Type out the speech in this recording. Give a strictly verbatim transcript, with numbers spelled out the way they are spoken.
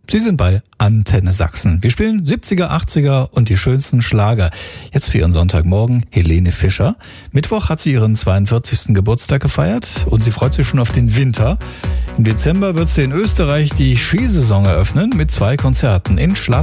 Sie sind bei Antenne Sachsen. Wir spielen siebziger, achtziger und die schönsten Schlager. Jetzt für Ihren Sonntagmorgen Helene Fischer. Mittwoch hat sie ihren zweiundvierzigsten Geburtstag gefeiert und sie freut sich schon auf den Winter. Im Dezember wird sie in Österreich die Skisaison eröffnen mit zwei Konzerten in Schladming